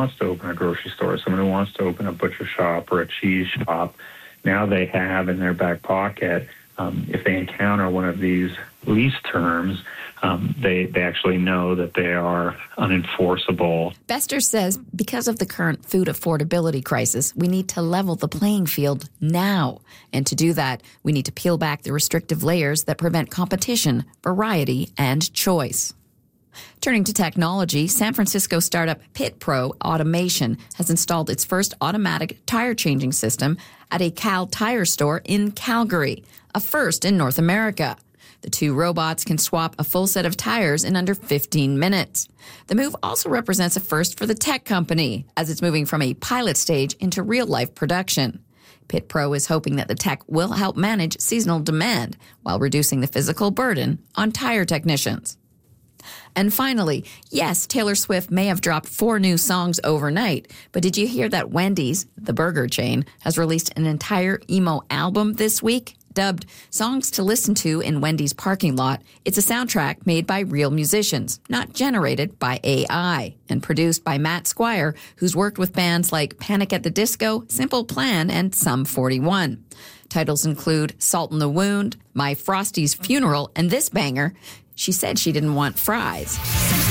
wants to open a grocery store, someone who wants to open a butcher shop or a cheese shop, now they have in their back pocket, if they encounter one of these lease terms, they actually know that they are unenforceable. Bester says because of the current food affordability crisis, we need to level the playing field now. And to do that, we need to peel back the restrictive layers that prevent competition, variety, and choice. Turning to technology, San Francisco startup PitPro Automation has installed its first automatic tire changing system at a Cal Tire store in Calgary, a first in North America. The two robots can swap a full set of tires in under 15 minutes. The move also represents a first for the tech company, as it's moving from a pilot stage into real-life production. PitPro is hoping that the tech will help manage seasonal demand while reducing the physical burden on tire technicians. And finally, yes, Taylor Swift may have dropped 4 new songs overnight, but did you hear that Wendy's, the burger chain, has released an entire emo album this week? Dubbed Songs to Listen to in Wendy's Parking Lot, it's a soundtrack made by real musicians, not generated by AI, and produced by Matt Squire, who's worked with bands like Panic at the Disco, Simple Plan, and Sum 41. Titles include Salt in the Wound, My Frosty's Funeral, and this banger, She Said She Didn't Want Fries.